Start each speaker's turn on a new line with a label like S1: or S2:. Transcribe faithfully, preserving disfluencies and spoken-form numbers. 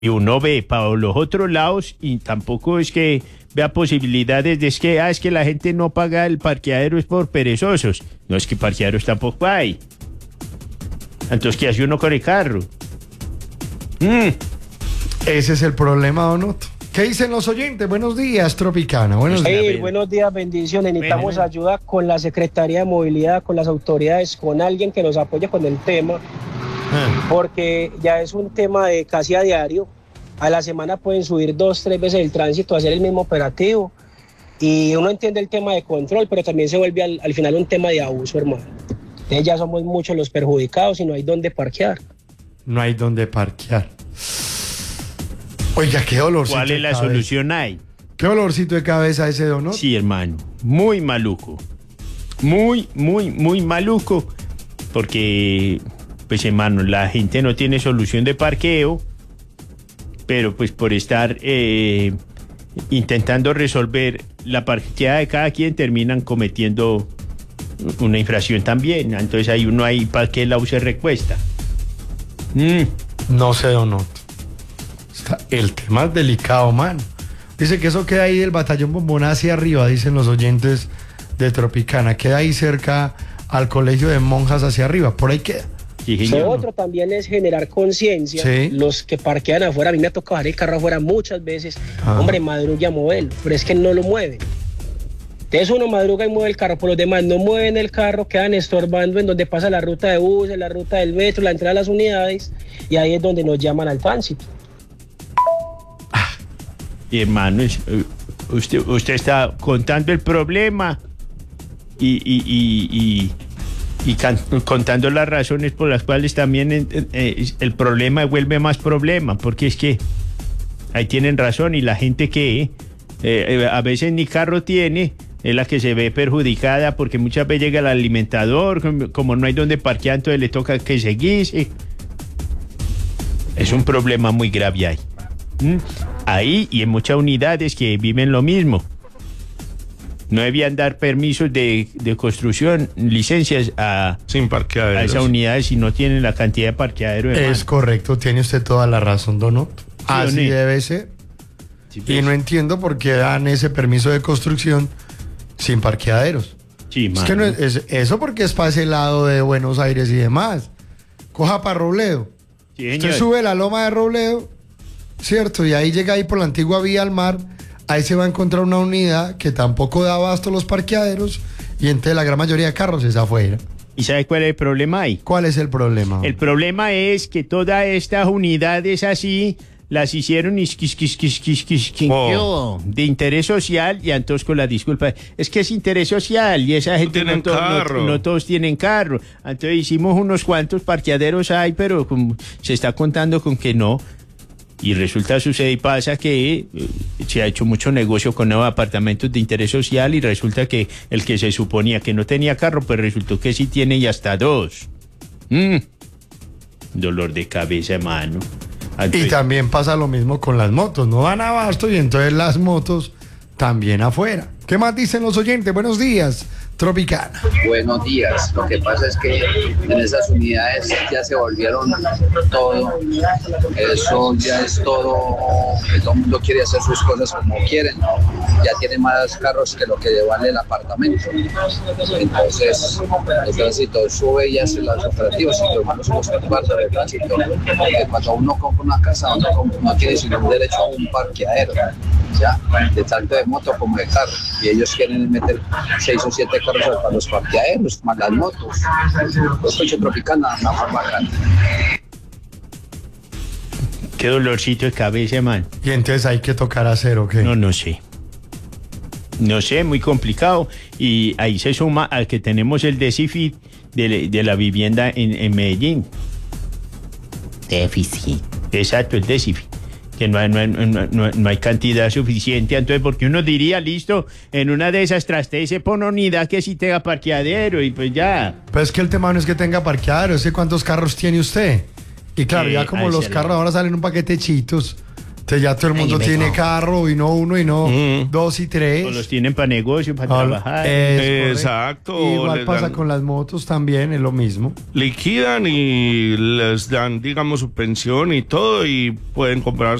S1: Y uno ve para los otros lados y tampoco es que vea posibilidades de es que, ah, es que la gente no paga el parqueadero es por perezosos. No, es que parqueaderos tampoco hay. Entonces, ¿qué hace uno con el carro? Mm.
S2: Ese es el problema, Don Otto. ¿Qué dicen los oyentes? Buenos días, Tropicana. Buenos días.
S3: Hey, buenos días, bendiciones. Necesitamos
S1: Bueno.
S3: ayuda con la Secretaría de Movilidad, con las autoridades, con alguien que nos apoye con el tema,
S2: Ah,
S3: porque ya es un tema de casi a diario. A la semana pueden subir dos, tres veces el tránsito, hacer el mismo operativo. Y uno entiende el tema de control, pero también se vuelve al, al final un tema de abuso, hermano. Entonces ya somos muchos los perjudicados y no hay dónde parquear.
S2: no hay donde parquear. Oiga, qué dolorcito.
S1: ¿Cuál
S2: de
S1: es la
S2: cabeza.
S1: solución ahí?
S2: Qué dolorcito de cabeza ese, Don Otto.
S1: Sí, hermano, muy maluco. Muy, muy, muy maluco. Porque, pues, hermano, la gente no tiene solución de parqueo, pero pues por estar eh, intentando resolver la parqueada de cada quien terminan cometiendo una infracción también. Entonces ahí uno ahí para que la use recuesta. Mm.
S2: No sé, Don Otto. Está- el tema es delicado, man. Dice que eso queda ahí del batallón Bombón hacia arriba, dicen los oyentes de Tropicana. Queda ahí cerca al colegio de monjas hacia arriba. Por ahí queda.
S1: Sí,
S3: Lo
S1: señor.
S3: otro también es generar conciencia.
S2: Sí.
S3: Los que parquean afuera, a mí me ha tocado dejar el carro afuera muchas veces.
S2: Ah.
S3: Hombre, madrugue a moverlo, pero es que no lo mueven. Entonces uno madruga y mueve el carro, por los demás no mueven el carro, quedan estorbando en donde pasa la ruta de buses, la ruta del metro, la entrada a las unidades, y ahí es donde nos llaman al tránsito.
S1: Y hermano, es, eh, usted, usted está contando el problema y, y, y, y, y can- contando las razones por las cuales también eh, eh, el problema vuelve más problema, porque es que ahí tienen razón y la gente que eh, eh, a veces ni carro tiene es la que se ve perjudicada porque muchas veces llega el alimentador, como, como no hay donde parquear, entonces le toca que se guise. Es un problema muy grave ahí. ¿Mm? Ahí y en muchas unidades que viven lo mismo. No debían dar permisos de, de construcción, licencias a,
S4: Sin
S1: a
S4: parqueaderos.
S1: esas unidades si no tienen la cantidad de parqueaderos.
S2: Es correcto, tiene usted toda la razón, Don Otto. Así
S1: Leonel.
S2: debe ser. Y no entiendo por qué dan ese permiso de construcción sin parqueaderos.
S1: Sí,
S2: Es
S1: mano.
S2: que no es, es- eso porque es para ese lado de Buenos Aires y demás. Coja para Robledo.
S1: Sí,
S2: Usted
S1: señor.
S2: sube la loma de Robledo, ¿cierto? Y ahí llega ahí por la antigua vía al mar. Ahí se va a encontrar una unidad que tampoco da abasto a los parqueaderos. Y entonces la gran mayoría de carros es afuera.
S1: ¿Y sabe cuál es el problema ahí?
S2: ¿Cuál es el problema?
S1: El problema es que todas estas unidades así las hicieron is- quis- quis- quis- quis- quis- quis-
S4: Oh.
S1: de interés social y entonces con la disculpa, es que es interés social y esa gente no,
S4: tienen
S1: to- no-
S4: carro.
S1: no todos tienen carro. Entonces hicimos unos cuantos parqueaderos ahí, pero como se está contando con que no. Y resulta, sucede y pasa que eh, se ha hecho mucho negocio con nuevos apartamentos de interés social y resulta que el que se suponía que no tenía carro, pues resultó que sí tiene y hasta dos. Mm. Dolor de cabeza, hermano.
S2: Y
S1: Entonces,
S2: también pasa lo mismo con las motos. No dan abasto y entonces las motos también afuera. ¿Qué más dicen los oyentes? Buenos días, Tropicana.
S5: Buenos días. Lo que pasa es que en esas unidades ya se volvieron todo. Eso ya es todo. Que todo el mundo quiere hacer sus cosas como quieren. Ya tiene más carros que lo que vale el apartamento. Entonces, el tránsito sube y hace los operativos y los malos somos parte del tránsito. Porque cuando uno compra una casa, uno compra- no tiene sino un derecho a un parqueadero. Ya, de tanto de moto como de carro. Y ellos quieren meter seis o siete carros para los parqueaderos, más las motos. Los coches Tropicana, una forma grande.
S1: qué dolorcito de cabeza, man.
S2: Y entonces hay que tocar hacer, ¿o qué?
S1: No, no sé. No sé, muy complicado. Y ahí se suma al que tenemos el déficit de, la- de la vivienda en, en Medellín. Déficit. Exacto, el déficit. Que no hay, no, hay, no, no- no hay cantidad suficiente. Entonces, porque uno diría, listo, en una de esas trastes se pone una unidad que sí tenga parqueadero y pues ya.
S2: Pues es que el tema no es que tenga parqueadero, es que cuántos carros tiene usted. Y claro,
S1: Eh,
S2: ya como
S1: ahí
S2: los
S1: se
S2: carros
S1: lo-
S2: ahora salen un paquete chitos, Entonces ya todo el mundo
S4: Ay,
S2: tiene
S4: vengo.
S2: carro y no uno y no
S6: Mm.
S2: dos y tres.
S1: O los tienen para negocio, para
S2: Ah,
S1: trabajar.
S2: es correcto.
S6: Exacto.
S2: Igual
S6: les
S2: pasa
S6: dan-
S2: con las motos también, es lo mismo.
S6: liquidan y les dan, digamos, su pensión y todo y pueden comprar